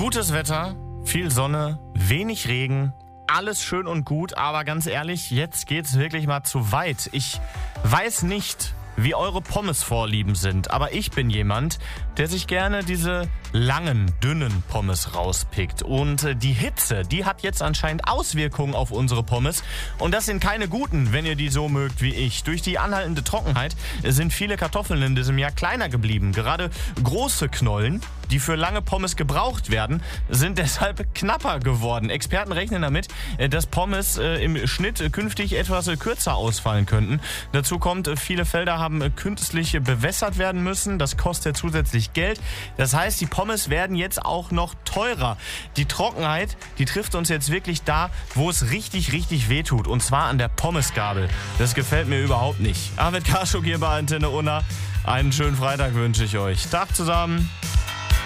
Gutes Wetter, viel Sonne, wenig Regen, alles schön und gut, aber ganz ehrlich, jetzt geht's wirklich mal zu weit. Ich weiß nicht, wie eure Pommes-Vorlieben sind, aber ich bin jemand, der sich gerne diese langen, dünnen Pommes rauspickt. Und die Hitze, die hat jetzt anscheinend Auswirkungen auf unsere Pommes. Und das sind keine guten, wenn ihr die so mögt wie ich. Durch die anhaltende Trockenheit sind viele Kartoffeln in diesem Jahr kleiner geblieben. Gerade große Knollen, die für lange Pommes gebraucht werden, sind deshalb knapper geworden. Experten rechnen damit, dass Pommes im Schnitt künftig etwas kürzer ausfallen könnten. Dazu kommt, viele Felder haben künstlich bewässert werden müssen. Das kostet zusätzlich Geld. Das heißt, die Pommes werden jetzt auch noch teurer. Die Trockenheit, die trifft uns jetzt wirklich da, wo es richtig, richtig wehtut. Und zwar an der Pommesgabel. Das gefällt mir überhaupt nicht. Ahmed Kaschuk hier bei Antenne Unna. Einen schönen Freitag wünsche ich euch. Tag zusammen.